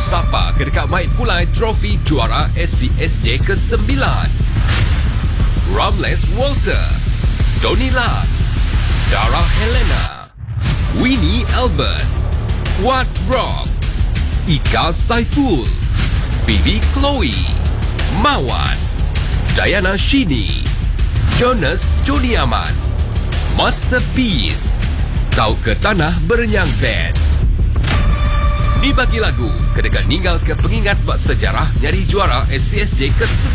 Sapa ke dekat main pulai trofi juara SCSJ ke-9. Ramles Walter, Donila, Dara Helena, Winnie Albert, Wat Rock, Ika Saiful, Phoebe Chloe, Mawan, Diana Shini, Jonas Joni Aman, Masterpiece, Kau ke Tanah Berenyang Band. Ni bagi lagu kedekat ninggal ke pengingat bak sejarah nyari juara SCSJ ke-10.